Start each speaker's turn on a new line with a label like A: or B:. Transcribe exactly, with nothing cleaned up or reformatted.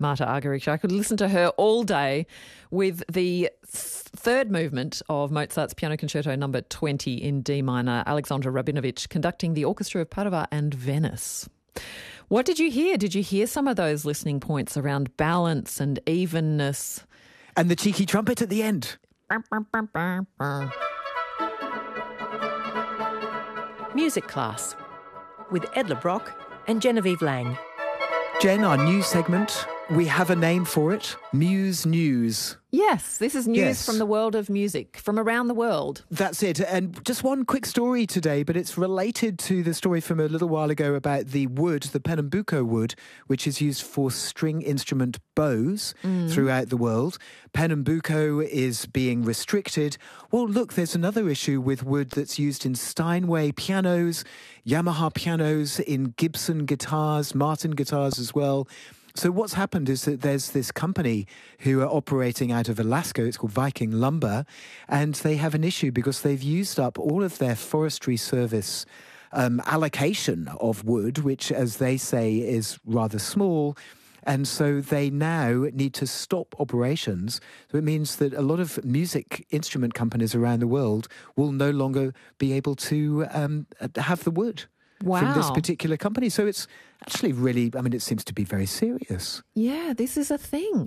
A: Marta Argerich. I could listen to her all day with the third movement of Mozart's Piano Concerto number twenty in D minor, Alexandra Rabinovich conducting the Orchestra of Padova and Venice. What did you hear? Did you hear some of those listening points around balance and evenness?
B: And the cheeky trumpet at the end.
C: Music Class with Edla Brock and Genevieve Lang.
B: Jen, our news segment, we have a name for it, Muse News.
A: Yes, this is news
B: Yes.
A: from the world of music, from around the world.
B: That's it. And just one quick story today, but it's related to the story from a little while ago about the wood, the Pernambuco wood, which is used for string instrument bows mm. throughout the world. Pernambuco is being restricted. Well, look, there's another issue with wood that's used in Steinway pianos, Yamaha pianos, in Gibson guitars, Martin guitars as well. So what's happened is that there's this company who are operating out of Alaska. It's called Viking Lumber, and they have an issue because they've used up all of their Forestry Service um, allocation of wood, which, as they say, is rather small. And so they now need to stop operations. So it means that a lot of music instrument companies around the world will no longer be able to um, have the wood.
A: Wow.
B: From this particular company. So it's actually really, I mean, it seems to be very serious.
A: Yeah, this is a thing.